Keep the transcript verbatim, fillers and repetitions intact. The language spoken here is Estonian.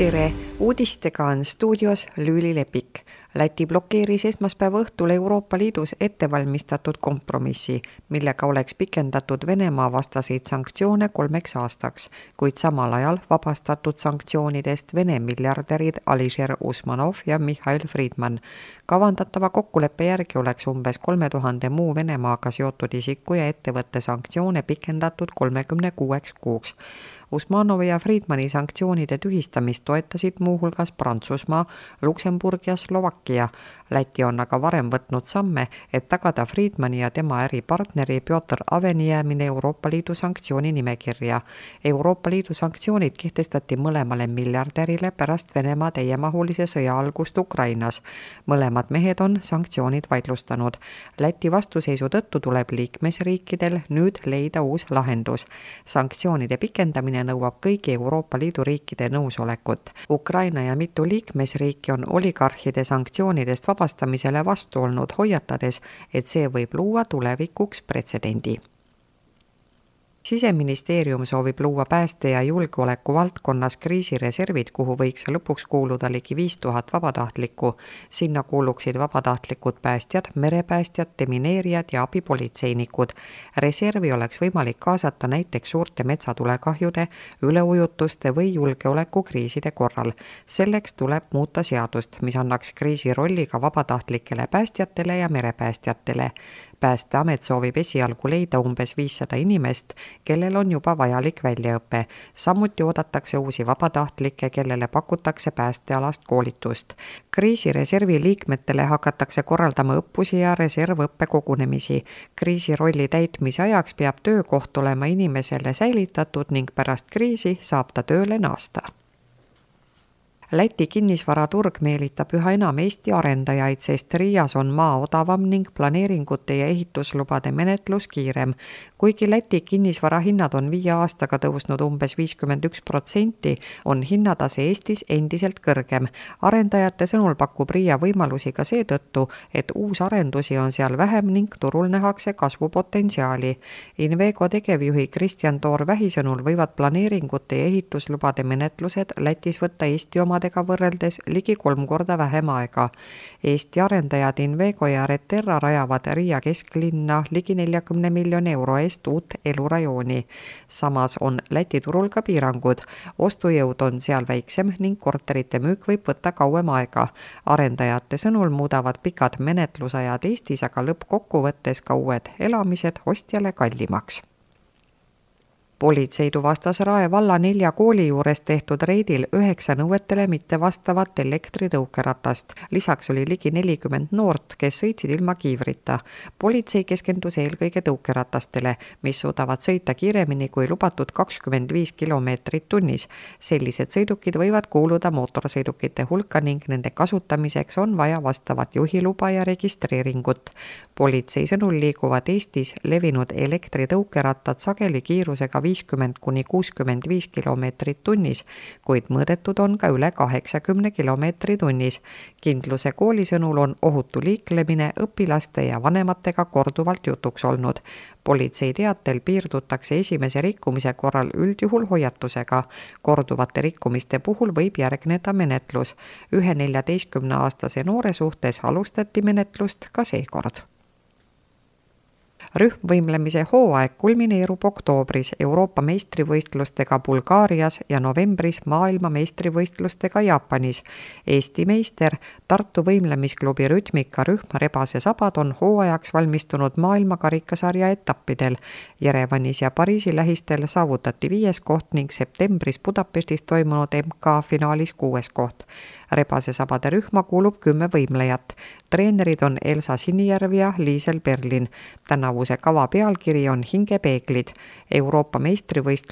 Tere! Uudistega on stuudios Lüüli Lepik. Läti blokeeris esmaspäeva õhtul Euroopa Liidus ettevalmistatud kompromissi, millega oleks pikendatud Venemaa vastaseid sanktsioone kolmeks aastaks, kuid samal ajal vabastatud sanktsioonidest Vene miljardärid Alisher Usmanov ja Mihhail Friedman. Kavandatava kokkuleppe järgi oleks umbes kolme tuhande muu Venemaaga seotud isiku ja ettevõtte sanktsioone pikendatud kolmekümne kuueks kuuks. Usmanovi ja Friedmani sanktsioonide tühistamist toetasid muuhulgas Prantsusmaa, Luksemburg ja Slovakkia. Läti on aga varem võtnud samme, et tagada Friedmani ja tema äripartneri Piotr Aveni jäämine Euroopa Liidu sanktsiooni nimekirja. Euroopa Liidu sanktsioonid kehtestati mõlemale miljardärile pärast Venemaa täiemahulise sõja algust Ukrainas. Mõlemad mehed on sanktsioonid vaidlustanud. Läti vastuseisu tõttu tuleb liikmesriikidel nüüd leida uus lahendus. Sanktsioonide pikendamine nõuab kõigi Euroopa Liidu riikide nõusolekut. Ukraina ja mitu liikmesriiki on oligarhide sanktsioonidest vabastamisele vastu olnud, hoiatades, et see võib luua tulevikuks pretsedendi. Siseministeerium soovib luua pääste- ja julgeoleku valdkonnas kriisireservid, kuhu võiks lõpuks kuuluda ligi viis tuhat vabatahtlikku. Sinna kuuluksid vabatahtlikud päästjad, merepäästjad, demineerijad ja abipolitseinikud. Reservi oleks võimalik kaasata näiteks suurte metsatulekahjude, üleujutuste või julgeolekukriiside korral. Selleks tuleb muuta seadust, mis annaks kriisi rolli ka vabatahtlikele päästjatele ja merepäästjatele. Päästeamet soovib esialgu leida umbes viissada inimest, kellel on juba vajalik väljaõpe. Samuti oodatakse uusi vabatahtlikke, kellele pakutakse päästealast koolitust. Kriisireservi liikmetele hakatakse korraldama õppusi ja reservõppekogunemisi. Kriisi rolli täitmise ajaks peab töökoht olema inimesele säilitatud ning pärast kriisi saab ta tööle naasta. Läti kinnisvaraturg meelitab üha enam Eesti arendajaid, sest Riias on maa odavam ning planeeringute ja ehituslubade menetlus kiirem. Kuigi Läti kinnisvarahinnad on viie aastaga tõusnud umbes viiskümmend üks protsenti, on hinnatase Eestis endiselt kõrgem. Arendajate sõnul pakub Riia võimalusi ka seetõttu, et uusarendusi on seal vähem ning turul nähakse kasvupotentsiaali. Invego tegevjuhi Kristjan Toor-Vähi sõnul võivad planeeringute ja ehituslubade menetlused Lätis võtta Eesti oma võrreldes ligi kolm korda vähem aega. Eesti arendajad Invego ja Reterra rajavad Riia kesklinna ligi neljakümne miljoni euro eest uut elurajooni. Samas on Läti turul ka piirangud. Ostujõud on seal väiksem ning korterite müük võib võtta kauem aega. Arendajate sõnul muudavad pikad menetlusajad Eestis aga lõppkokkuvõttes ka uued elamised ostjale kallimaks. Politsei tuvastas Rae valla nelja kooli juures tehtud reidil üheksa nõuetele mitte vastavat elektritõukeratast. Lisaks oli ligi nelikümmend noort, kes sõitsid ilma kiivrita. Politsei keskendus eelkõige tõukeratastele, mis suudavad sõita kiiremini kui lubatud kakskümmend viis kilomeetrit tunnis. Sellised sõidukid võivad kuuluda mootorsõidukite hulka ning nende kasutamiseks on vaja vastavat juhiluba ja registreeringut. Politsei sõnul liiguvad Eestis levinud elektritõukerattad sageli kiirusega viiskümmend kuni kuuskümmend viis kilomeetrit tunnis, kuid mõõdetud on ka üle kaheksakümne kilomeetri tunnis. Kindluse kooli sõnul on ohutu liiklemine õpilaste ja vanematega korduvalt jutuks olnud. Politsei teatel piirdutakse esimese rikkumise korral üldjuhul hoiatusega. Korduvate rikkumiste puhul võib järgneda menetlus. Ühe neljateistkümne aastase noore suhtes alustati menetlust ka seekord. Rühmvõimlemise hooaeg kulmineerub oktoobris Euroopa meistrivõistlustega Bulgaarias ja novembris maailma meistrivõistlustega Jaapanis. Eesti meister Tartu võimlemisklubi Rütmika rühm Rebase sabad on hooajaks valmistunud maailma karikasarja etappidel. Jerevanis ja Pariisi lähistel saavutati viies koht ning septembris Budapestis toimunud M K finaalis kuues koht. Rebase sabade rühma kuulub kümme võimlejat. Treenerid on Elsa Sinijärv ja Liisel Berlin. Tänavuse kava pealkiri on Hingepeeglid. Euroopa meistrivõistlus